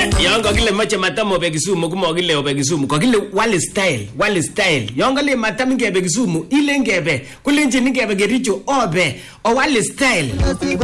Yongo kile mache matamo obe Kisumu kuma kile obe Kisumu kwa kile wale style yongo le matami ngebe Kisumu ile ngebe kulenje ngebe Kericho obe o wale style